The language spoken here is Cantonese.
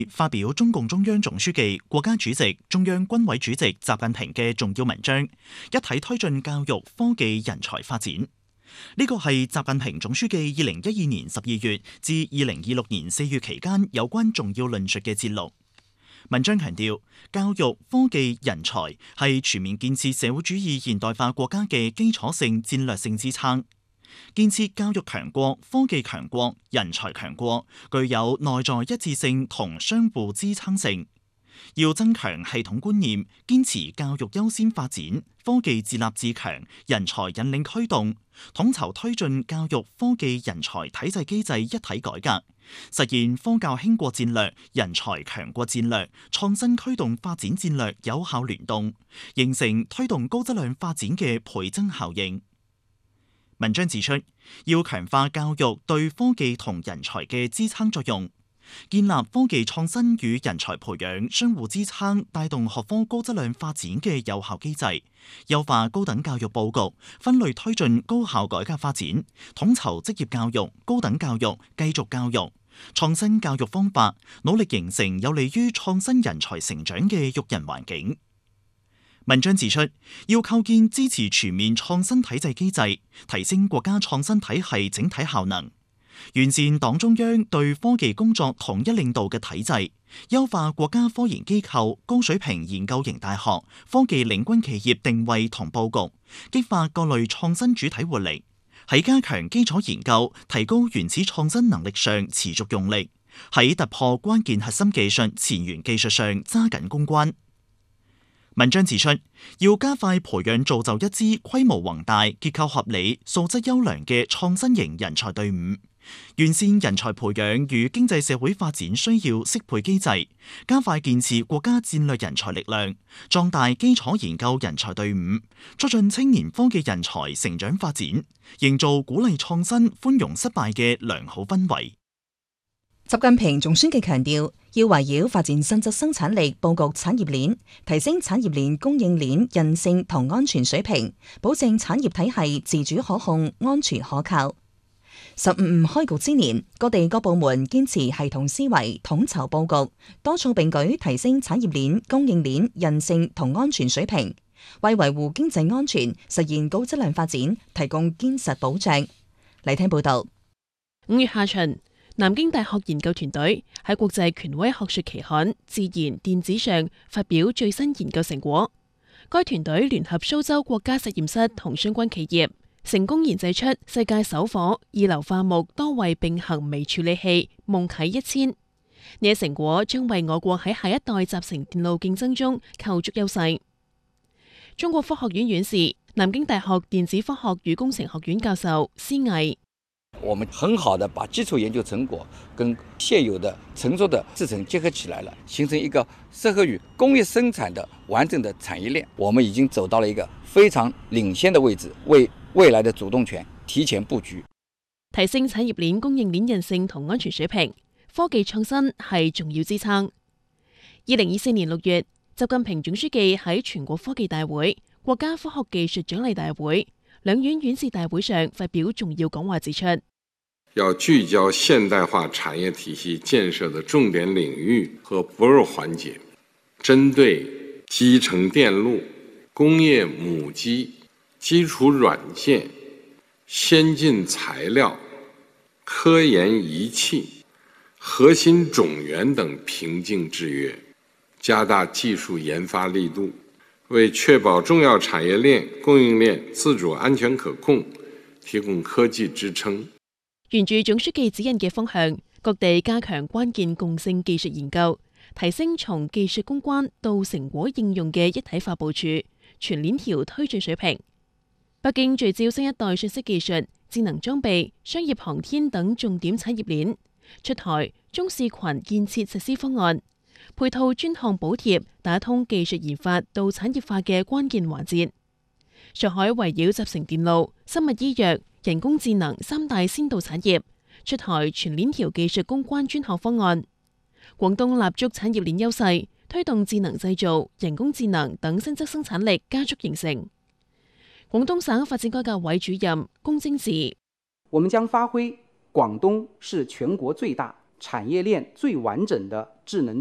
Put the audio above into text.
發表中共中央總書記、國家主席、中央軍委主席習近平嘅重要文章，一體推進教育、科技、人才發展。呢個係習近平總書記2012年12月至2026年4月期間有關重要論述嘅節錄。文章強調，教育、科技、人才係全面建設社會主義現代化國家嘅基礎性戰略性支撐。建設教育強國、科技強國、人才強國，具有內在一致性同相互支撐性。要增強系統觀念，堅持教育優先發展、科技自立自強、人才引領驅動，統籌推進教育、科技、人才體制機制一體改革，實現科教興國戰略、人才強國戰略、創新驅動發展戰略有效聯動，形成推動高質量發展嘅倍增效應。文章指出，要強化教育對科技同人才嘅支撐作用，建立科技創新與人才培養相互支撐、帶動學科高質量發展嘅有效機制，優化高等教育佈局，分類推進高校改革發展，統籌職業教育、高等教育、繼續教育，創新教育方法，努力形成有利於創新人才成長嘅育人環境。文章指出，要構建支持全面創新體制機制，提升國家創新體系整體效能，完善黨中央對科技工作統一領導嘅體制，優化國家科研機構、高水平研究型大學、科技領軍企業定位同佈局，激發各類創新主體活力，喺加強基礎研究、提高原始創新能力上持續用力，喺突破關鍵核心技術前沿技術上揸緊攻關。文章指出，要加快培養造就一支規模宏大、結構合理、素質優良嘅創新型人才隊伍，完善人才培養與經濟社會發展需要適配機制，加快建設國家戰略人才力量，壯大基礎研究人才隊伍，促進青年科技人才成長發展，營造鼓勵創新、寬容失敗嘅良好氛圍。 習近平總書記強調，要圍繞發展新質生產力佈局產業鏈，提升產業鏈供應鏈韌性同安全水平，保證產業體系自主可控、安全可靠。15開局之年，各地各部門堅持系統思維，統籌佈局，多措並舉提升產業鏈供應鏈韌性同安全水平，為維護經濟安全、實現高質量發展提供堅實保障。嚟聽報道。 5月下旬，南京大學研究團隊喺國際權威學術期刊《自然電子》上發表最新研究成果。該團隊聯合蘇州國家實驗室同相關企業，成功研製出世界首顆二硫化鉬多位並行微處理器夢啟1000。呢一成果將為我國喺下一代集成電路競爭中構築優勢。中國科學院院士、南京大學電子科學與工程學院教授施毅。 我們很好的把基礎研究成果跟現有的成熟的製程結合起來了，形成一個適合於工業生產的完整的產業鏈。我們已經走到了一個非常領先的位置，為未來的主動權提前布局。 提升產業鏈供應鏈韌性同安全水平，科技創新係重要支撐。2024年6月，習近平總書記喺全國科技大會、國家科學技術獎勵大會、兩院院士大會上發表重要講話，指出要聚焦現代化產業體系建設的重點領域和薄弱環節，針對集成電路、工業母機、基礎軟件、先進材料、科研儀器、核心種源等瓶頸制約，加大技術研發力度，為確保重要產業鏈供應鏈自主安全可控提供科技支撐。 沿住總書記指引嘅方向，各地加強關鍵共性技術研究，提升從技術攻關到成果應用嘅一體化部署、全鏈條推進水平。北京聚焦新一代信息技術、智能裝備、商業航天等重點產業鏈，出台中視群建設實施方案，配套專項補貼，打通技術研發到產業化嘅關鍵環節。上海圍繞集成電路、生物醫藥、人工智能三大先導產業，出台全鏈條技術攻關專項方案。廣東立足產業鏈優勢，推動智能製造、人工智能等新質生產力加速形成。廣東省發展改革委主任龔貞治： 我們將發揮廣東是全國最大、 产业链最完整的智能